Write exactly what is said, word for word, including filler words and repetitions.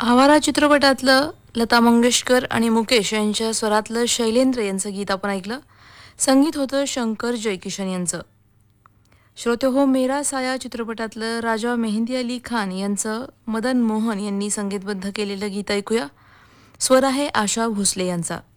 आवारा चित्रपटातलं लता मंगेशकर आणि मुकेश यांच्या स्वरातलं शैलेंद्र यांचं गीत आपण ऐकलं. संगीत होतं शंकर जयकिशन यांचं. श्रोते हो, मेरा साया चित्रपटातलं राजा मेहंदी अली खान यांचं मदन मोहन यांनी संगीतबद्ध केलेलं गीत ऐकूया. स्वर आहे आशा भोसले यांचा.